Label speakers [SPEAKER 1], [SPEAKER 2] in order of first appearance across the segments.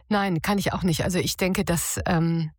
[SPEAKER 1] Nein, kann ich auch nicht. Also ich denke, dass äh,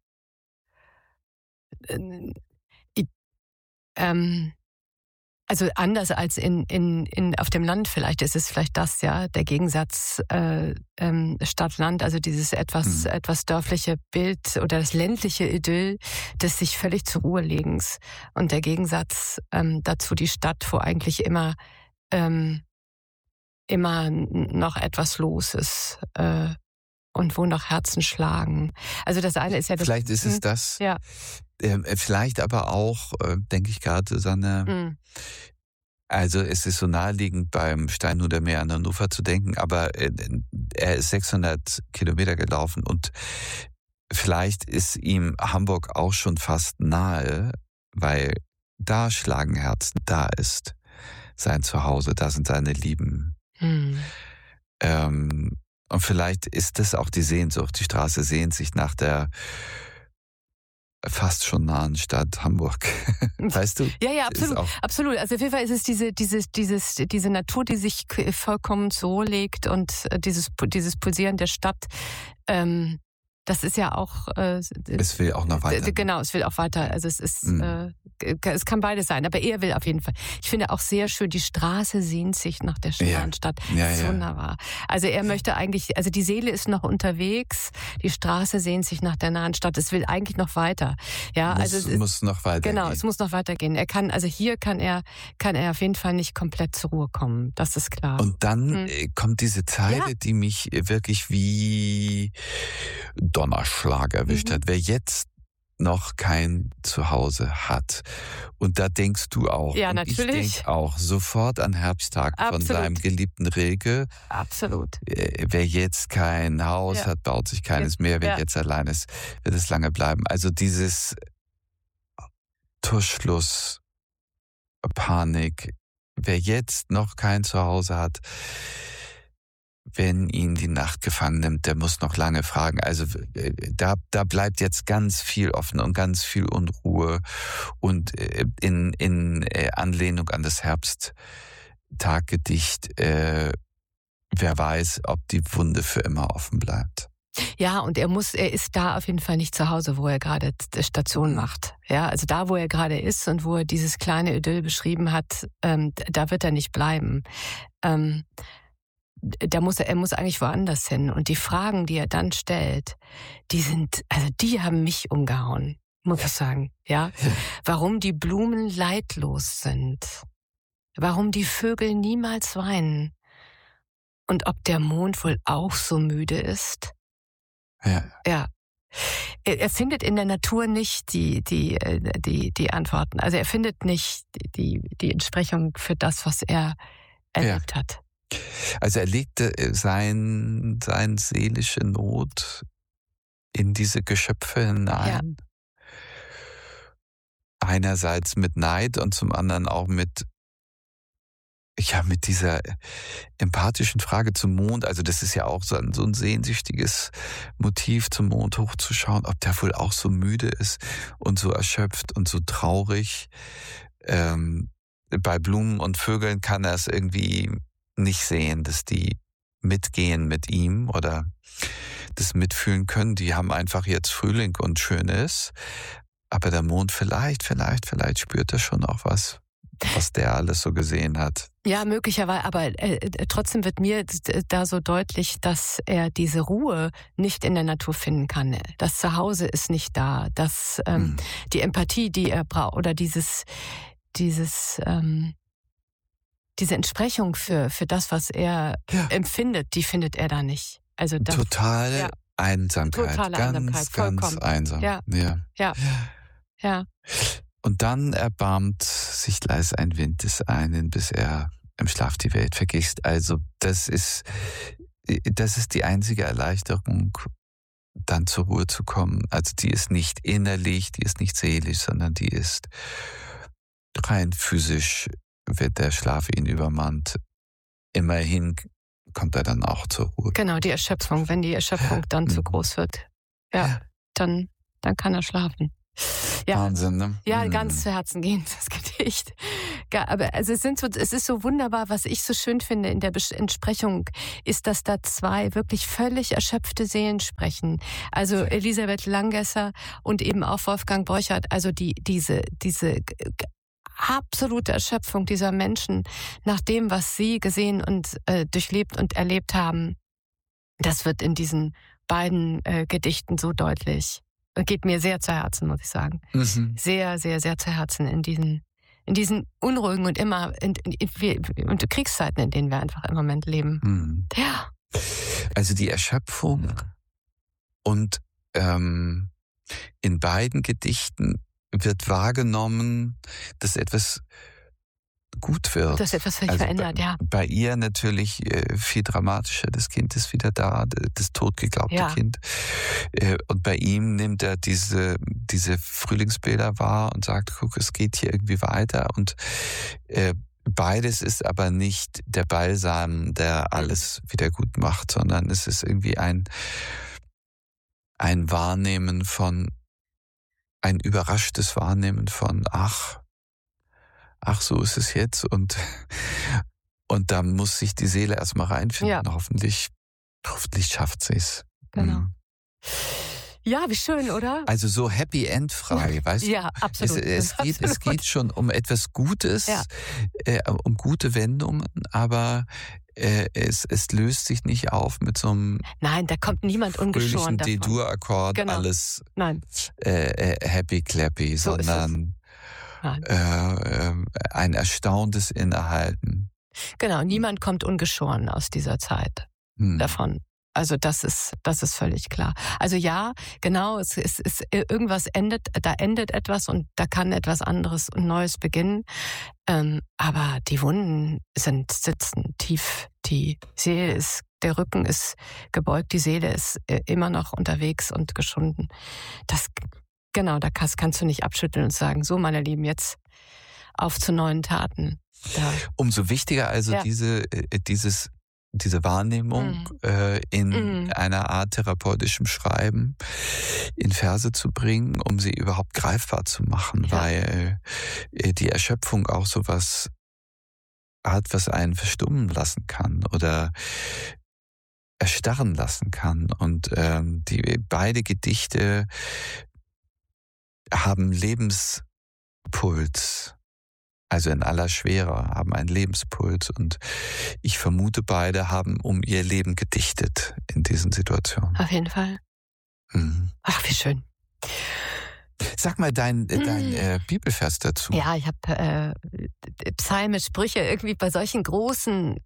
[SPEAKER 1] ich, ähm, also anders als in auf dem Land vielleicht ist es vielleicht das, ja, der Gegensatz Stadt-Land, also dieses etwas dörfliche Bild oder das ländliche Idyll des sich völlig zur Ruhe legens und der Gegensatz dazu die Stadt, wo eigentlich ähm, immer noch etwas los ist und wo noch Herzen schlagen. Also das eine ist ja das.
[SPEAKER 2] Vielleicht ist es das.
[SPEAKER 1] Ja.
[SPEAKER 2] Vielleicht aber auch, denke ich gerade, Susanne, also es ist so naheliegend beim Steinhuder Meer an Hannover zu denken, aber er ist 600 Kilometer gelaufen und vielleicht ist ihm Hamburg auch schon fast nahe, weil da schlagen Herzen, da ist sein Zuhause, da sind seine Lieben. Und vielleicht ist das auch die Sehnsucht. Die Straße sehnt sich nach der fast schon nahen Stadt Hamburg. Weißt du?
[SPEAKER 1] Ja, absolut. Absolut. Also auf jeden Fall ist es diese Natur, die sich vollkommen zur Ruhe legt und dieses Pulsieren der Stadt. Das ist ja auch.
[SPEAKER 2] Es will auch noch weiter.
[SPEAKER 1] Genau, es will auch weiter. Also es ist, es kann beides sein. Aber er will auf jeden Fall. Ich finde auch sehr schön, die Straße sehnt sich nach der nahen Stadt.
[SPEAKER 2] Ja,
[SPEAKER 1] das ist wunderbar. Also er möchte eigentlich, also die Seele ist noch unterwegs, die Straße sehnt sich nach der nahen Stadt. Es will eigentlich noch weiter. Ja,
[SPEAKER 2] es muss noch weitergehen.
[SPEAKER 1] Genau, es muss noch weitergehen. Hier kann er auf jeden Fall nicht komplett zur Ruhe kommen. Das ist klar.
[SPEAKER 2] Und dann kommt diese Zeile, die mich wirklich wie Donnerschlag erwischt hat. Wer jetzt noch kein Zuhause hat. Und da denkst du auch.
[SPEAKER 1] Ja,
[SPEAKER 2] und
[SPEAKER 1] natürlich.
[SPEAKER 2] Ich denke auch sofort an Herbsttag von seinem geliebten Rilke.
[SPEAKER 1] Absolut.
[SPEAKER 2] Wer jetzt kein Haus hat, baut sich keines mehr. Wer jetzt allein ist, wird es lange bleiben. Also dieses Tuschschluss, Panik. Wer jetzt noch kein Zuhause hat, wenn ihn die Nacht gefangen nimmt, der muss noch lange fragen. Also da bleibt jetzt ganz viel offen und ganz viel Unruhe und in Anlehnung an das Herbsttaggedicht, wer weiß, ob die Wunde für immer offen bleibt.
[SPEAKER 1] Ja, und er ist da auf jeden Fall nicht zu Hause, wo er gerade Station macht. Ja, also da, wo er gerade ist und wo er dieses kleine Idyll beschrieben hat, da wird er nicht bleiben. Er muss eigentlich woanders hin. Und die Fragen, die er dann stellt, die haben mich umgehauen, muss ich sagen. Ja, warum die Blumen leidlos sind, warum die Vögel niemals weinen und ob der Mond wohl auch so müde ist. Ja. Er findet in der Natur nicht die Antworten. Also er findet nicht die Entsprechung für das, was er erlebt hat.
[SPEAKER 2] Also er legte seine seelische Not in diese Geschöpfe hinein. Ja. Einerseits mit Neid und zum anderen auch mit dieser empathischen Frage zum Mond. Also das ist ja auch so ein sehnsüchtiges Motiv, zum Mond hochzuschauen, ob der wohl auch so müde ist und so erschöpft und so traurig. Bei Blumen und Vögeln kann er es irgendwie nicht sehen, dass die mitgehen mit ihm oder das mitfühlen können. Die haben einfach jetzt Frühling und schön ist. Aber der Mond vielleicht spürt er schon auch was der alles so gesehen hat.
[SPEAKER 1] Ja, möglicherweise, aber trotzdem wird mir da so deutlich, dass er diese Ruhe nicht in der Natur finden kann. Das Zuhause ist nicht da. Dass die Empathie, die er braucht, oder diese Entsprechung für das, was er empfindet, die findet er da nicht. Also das,
[SPEAKER 2] totale Einsamkeit. Ganz einsam.
[SPEAKER 1] Ja.
[SPEAKER 2] Und dann erbarmt sich leise ein Wind des einen, bis er im Schlaf die Welt vergisst. Also das ist die einzige Erleichterung, dann zur Ruhe zu kommen. Also die ist nicht innerlich, die ist nicht seelisch, sondern die ist rein physisch, wird der Schlaf ihn übermannt. Immerhin kommt er dann auch zur Ruhe.
[SPEAKER 1] Genau, die Erschöpfung. Wenn die Erschöpfung dann zu groß wird, dann kann er schlafen. Ja.
[SPEAKER 2] Wahnsinn, ne?
[SPEAKER 1] Ja, ganz zu Herzen gehen. Das geht Gedicht. Aber also es ist so wunderbar, was ich so schön finde in der Entsprechung, ist, dass da zwei wirklich völlig erschöpfte Seelen sprechen. Also Elisabeth Langesser und eben auch Wolfgang Borchardt, also diese absolute Erschöpfung dieser Menschen nach dem, was sie gesehen und durchlebt und erlebt haben. Das wird in diesen beiden Gedichten so deutlich. Geht mir sehr zu Herzen, muss ich sagen.
[SPEAKER 2] Mhm.
[SPEAKER 1] Sehr, sehr, sehr zu Herzen in diesen unruhigen und immer und Kriegszeiten, in denen wir einfach im Moment leben.
[SPEAKER 2] Mhm.
[SPEAKER 1] Ja.
[SPEAKER 2] Also die Erschöpfung und in beiden Gedichten wird wahrgenommen, dass etwas gut wird.
[SPEAKER 1] Dass etwas sich verändert, ja.
[SPEAKER 2] Bei ihr natürlich viel dramatischer. Das Kind ist wieder da, das totgeglaubte Kind. Und bei ihm nimmt er diese Frühlingsbilder wahr und sagt, guck, es geht hier irgendwie weiter. Und beides ist aber nicht der Balsam, der alles wieder gut macht, sondern es ist irgendwie ein Wahrnehmen von, ein überraschtes Wahrnehmen von, ach, so ist es jetzt und da muss sich die Seele erstmal reinfinden.
[SPEAKER 1] Ja.
[SPEAKER 2] Hoffentlich schafft sie es.
[SPEAKER 1] Genau. Ja, wie schön, oder?
[SPEAKER 2] Also so Happy End frei, weißt du?
[SPEAKER 1] Ja, absolut.
[SPEAKER 2] Es geht schon um etwas Gutes, um gute Wendungen, aber es löst sich nicht auf mit so einem
[SPEAKER 1] Nein, da kommt niemand ungeschoren davon.
[SPEAKER 2] D-Dur-Akkord,
[SPEAKER 1] genau.
[SPEAKER 2] alles
[SPEAKER 1] Nein.
[SPEAKER 2] happy clappy,
[SPEAKER 1] So
[SPEAKER 2] sondern ein erstauntes Innehalten.
[SPEAKER 1] Genau, niemand kommt ungeschoren aus dieser Zeit davon. Also das ist völlig klar. Also ja, genau, es ist irgendwas endet etwas und da kann etwas anderes und Neues beginnen. Aber die Wunden sitzen tief. Die Seele der Rücken ist gebeugt, die Seele ist immer noch unterwegs und geschunden. Genau, da kannst du nicht abschütteln und sagen, so meine Lieben, jetzt auf zu neuen Taten. Da.
[SPEAKER 2] Umso wichtiger also diese Wahrnehmung in einer Art therapeutischem Schreiben in Verse zu bringen, um sie überhaupt greifbar zu machen, weil die Erschöpfung auch sowas hat, was einen verstummen lassen kann oder erstarren lassen kann. Und beide Gedichte haben Lebenspuls. Also in aller Schwere, haben einen Lebenspuls und ich vermute, beide haben um ihr Leben gedichtet in diesen Situationen.
[SPEAKER 1] Auf jeden Fall. Ach, wie schön.
[SPEAKER 2] Sag mal dein Bibelvers dazu.
[SPEAKER 1] Ja, ich habe Psalme, Sprüche, irgendwie bei solchen großen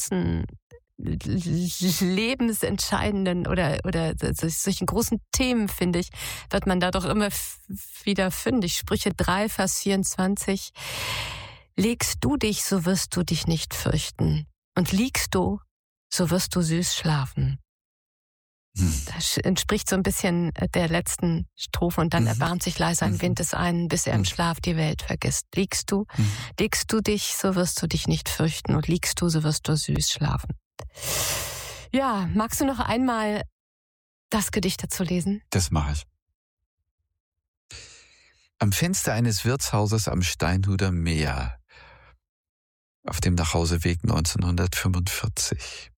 [SPEAKER 1] lebensentscheidenden oder solchen großen Themen, finde ich, wird man da doch immer wieder fündig. Sprüche 3, Vers 24. Legst du dich, so wirst du dich nicht fürchten. Und liegst du, so wirst du süß schlafen. Das entspricht so ein bisschen der letzten Strophe. Und dann erbarmt sich leise ein Wind des einen, bis er im Schlaf die Welt vergisst. Legst du dich, so wirst du dich nicht fürchten. Und liegst du, so wirst du süß schlafen. Ja, magst du noch einmal das Gedicht dazu lesen?
[SPEAKER 2] Das mache ich. Am Fenster eines Wirtshauses am Steinhuder Meer, auf dem Nachhauseweg 1945.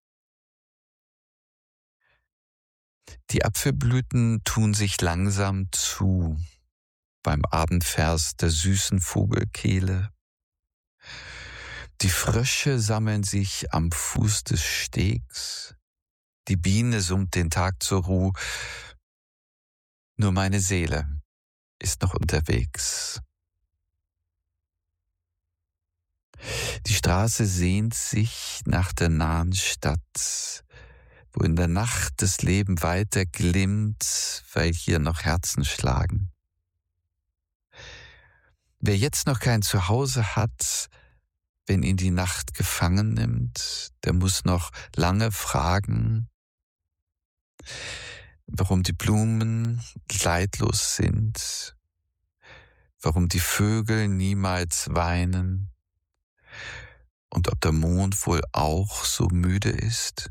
[SPEAKER 2] Die Apfelblüten tun sich langsam zu beim Abendvers der süßen Vogelkehle. Die Frösche sammeln sich am Fuß des Stegs. Die Biene summt den Tag zur Ruhe. Nur meine Seele ist noch unterwegs. Die Straße sehnt sich nach der nahen Stadt, wo in der Nacht das Leben weiter glimmt, weil hier noch Herzen schlagen. Wer jetzt noch kein Zuhause hat, wenn ihn die Nacht gefangen nimmt, der muss noch lange fragen, warum die Blumen leidlos sind, warum die Vögel niemals weinen und ob der Mond wohl auch so müde ist.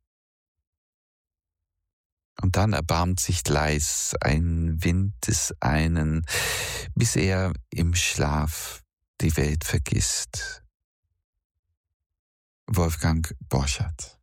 [SPEAKER 2] Und dann erbarmt sich leis ein Wind des einen, bis er im Schlaf die Welt vergisst. Wolfgang Borchardt.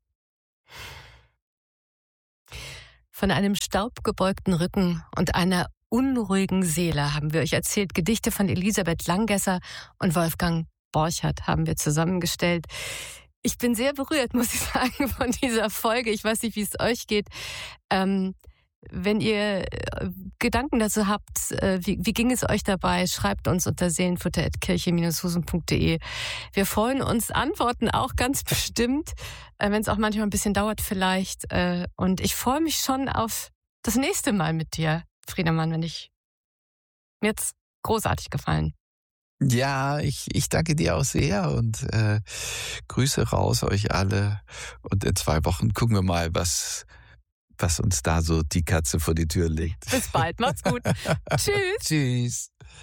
[SPEAKER 1] Von einem staubgebeugten Rücken und einer unruhigen Seele haben wir euch erzählt. Gedichte von Elisabeth Langesser und Wolfgang Borchardt haben wir zusammengestellt. Ich bin sehr berührt, muss ich sagen, von dieser Folge. Ich weiß nicht, wie es euch geht. Wenn ihr Gedanken dazu habt, wie ging es euch dabei, schreibt uns unter seelenfutter@kirche-husum.de. Wir freuen uns, antworten auch ganz bestimmt, wenn es auch manchmal ein bisschen dauert vielleicht. Und ich freue mich schon auf das nächste Mal mit dir, Friedemann, mir hat's großartig gefallen.
[SPEAKER 2] Ja, ich danke dir auch sehr und Grüße raus euch alle. Und in 2 Wochen gucken wir mal, was uns da so die Katze vor die Tür legt.
[SPEAKER 1] Bis bald, macht's gut. Tschüss.
[SPEAKER 2] Tschüss.